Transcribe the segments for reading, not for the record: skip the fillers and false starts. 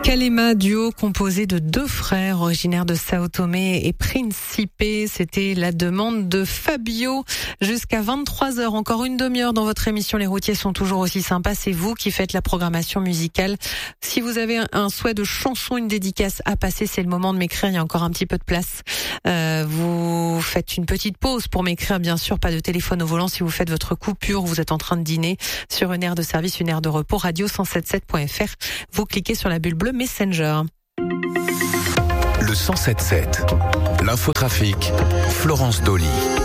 Kalema, duo composé de deux frères originaires de Sao Tomé et Principe. C'était la demande de Fabio. Jusqu'à 23h, encore une demi-heure dans votre émission. Les routiers sont toujours aussi sympas. C'est vous qui faites la programmation musicale. Si vous avez un souhait de chanson, une dédicace à passer, c'est le moment de m'écrire. Il y a encore un petit peu de place. Vous faites une petite pause pour m'écrire, bien sûr. Pas de téléphone au volant si vous faites votre coupure. Vous êtes en train de dîner sur une aire de service, une aire de repos. Radio177.fr. Vous cliquez sur la bulle bleue Messenger. Le 107.7, l'infotrafic, Florence Dolly.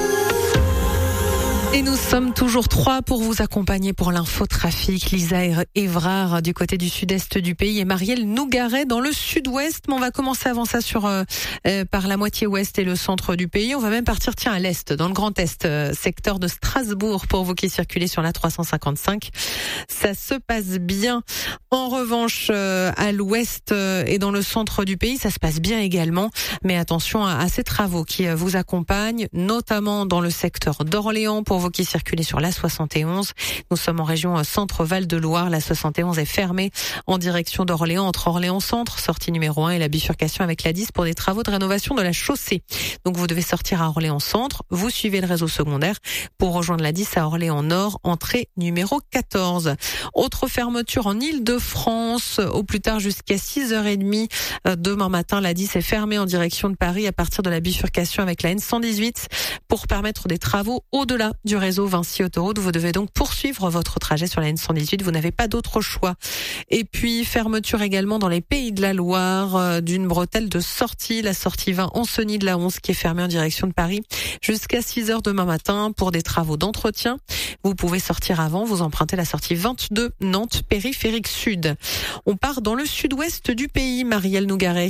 Et nous sommes toujours trois pour vous accompagner pour l'infotrafic. Lisa Évrard du côté du sud-est du pays et Marielle Nougaret dans le sud-ouest. Mais on va commencer avant ça par la moitié ouest et le centre du pays. On va même partir à l'est, dans le Grand Est, secteur de Strasbourg pour vous qui circulez sur la 355. Ça se passe bien. En revanche, à l'ouest et dans le centre du pays, ça se passe bien également. Mais attention à ces travaux qui vous accompagnent, notamment dans le secteur d'Orléans pour vous qui circulez sur la 71. Nous sommes en région Centre-Val de Loire. La 71 est fermée en direction d'Orléans, entre Orléans-Centre, sortie numéro 1 et la bifurcation avec la 10 pour des travaux de rénovation de la chaussée. Donc vous devez sortir à Orléans-Centre, vous suivez le réseau secondaire pour rejoindre la 10 à Orléans-Nord, entrée numéro 14. Autre fermeture en Île-de-France, au plus tard jusqu'à 6h30. Demain matin, la 10 est fermée en direction de Paris à partir de la bifurcation avec la N118 pour permettre des travaux au-delà du réseau Vinci Autoroute. Vous devez donc poursuivre votre trajet sur la N118. Vous n'avez pas d'autre choix. Et puis, fermeture également dans les Pays de la Loire d'une bretelle de sortie, la sortie 20 Ancenis de la 11 qui est fermée en direction de Paris jusqu'à 6h demain matin pour des travaux d'entretien. Vous pouvez sortir avant, vous empruntez la sortie 22 Nantes périphérique sud. On part dans le sud-ouest du pays, Marielle Nougaret.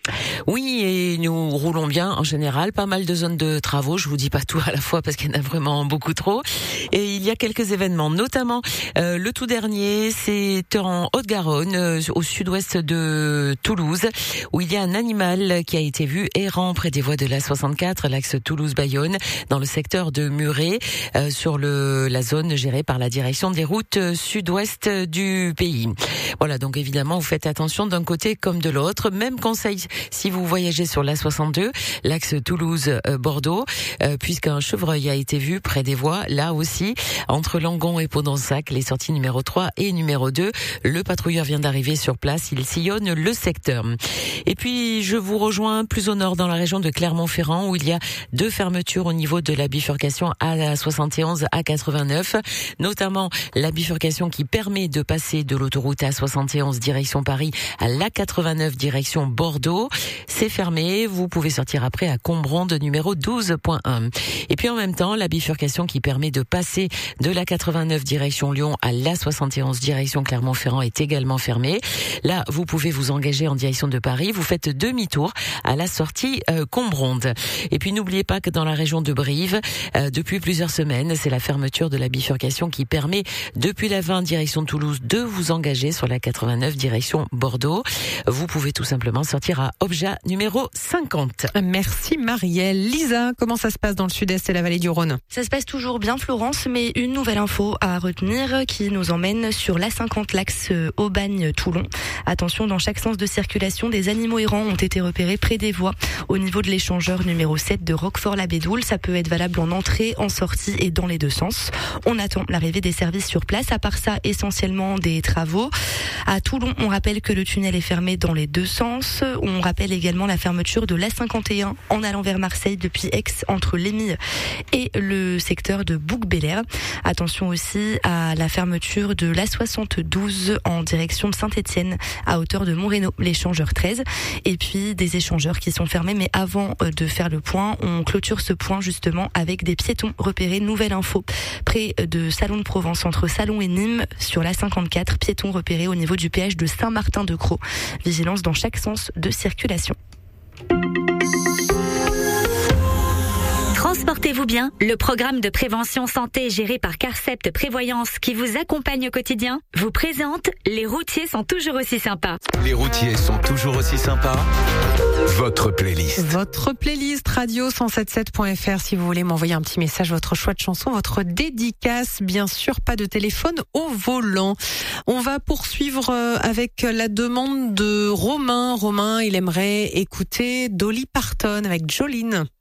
Oui, et nous roulons bien en général, pas mal de zones de travaux, je vous dis pas tout à la fois parce qu'il y en a vraiment beaucoup trop. Et il y a quelques événements, notamment le tout dernier, c'est en Haute-Garonne, au sud-ouest de Toulouse, où il y a un animal qui a été vu errant près des voies de la 64, l'axe Toulouse-Bayonne, dans le secteur de Muret, sur la zone gérée par la direction des routes sud-ouest du pays. Voilà, donc évidemment, vous faites attention d'un côté comme de l'autre. Même conseil si vous voyagez sur l'A62, l'axe Toulouse-Bordeaux, puisqu'un chevreuil a été vu près des voies, là aussi, entre Langon et Pont-d'Ensac, les sorties numéro 3 et numéro 2. Le patrouilleur vient d'arriver sur place, il sillonne le secteur. Et puis, je vous rejoins plus au nord dans la région de Clermont-Ferrand, où il y a deux fermetures au niveau de la bifurcation A71 A89, notamment la bifurcation qui permet de passer de l'autoroute A71 direction Paris à l'A89 direction Bordeaux. C'est fermé, vous pouvez sortir après à Combronde numéro 12.1. Et puis en même temps, la bifurcation qui permet de passer de la 89 direction Lyon à la 71 direction Clermont-Ferrand est également fermée. Là, vous pouvez vous engager en direction de Paris, vous faites demi-tour à la sortie Combronde. Et puis n'oubliez pas que dans la région de Brive, depuis plusieurs semaines, c'est la fermeture de la bifurcation qui permet depuis la 20 direction Toulouse de vous engager sur la 89 direction Bordeaux. Vous pouvez tout simplement sortir à Obja numéro 50. Merci Marielle. Lisa, comment ça se passe dans le sud-est et la vallée du Rhône? Ça se passe toujours bien Florence, mais une nouvelle info à retenir qui nous emmène sur l'A50, l'axe Aubagne-Toulon. Attention, dans chaque sens de circulation, des animaux errants ont été repérés près des voies. Au niveau de l'échangeur numéro 7 de Roquefort-la-Bédoule, ça peut être valable en entrée, en sortie et dans les deux sens. On attend l'arrivée des services sur place. À part ça, essentiellement des travaux. À Toulon, on rappelle que le tunnel est fermé dans les deux sens. On rappelle également la fermeture de l'A51 en allant vers Marseille depuis Aix entre l'Émile et le secteur de Bouc-Bélair. Attention aussi à la fermeture de l'A72 en direction de Saint-Étienne à hauteur de Montreno, l'échangeur 13. Et puis des échangeurs qui sont fermés, mais avant de faire le point, on clôture ce point justement avec des piétons repérés. Nouvelle info près de Salon de Provence entre Salon et Nîmes sur l'A54, piétons repérés au niveau du péage de Saint-Martin-de-Crau. Vigilance dans chaque sens de circulation. Transporter Écoutez-vous bien, le programme de prévention santé géré par Carcept Prévoyance qui vous accompagne au quotidien vous présente « Les routiers sont toujours aussi sympas ». Les routiers sont toujours aussi sympas. Votre playlist. Votre playlist radio1077.fr si vous voulez m'envoyer un petit message, votre choix de chanson, votre dédicace, bien sûr, pas de téléphone au volant. On va poursuivre avec la demande de Romain. Romain, il aimerait écouter Dolly Parton avec Jolene.